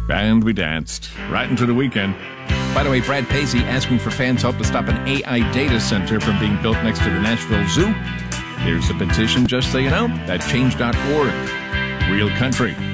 And we danced right into the weekend. By the way, Brad Paisley asking for fans' help to stop an AI data center from being built next to the Nashville Zoo. Here's the petition, just so you know, at change.org. Real country.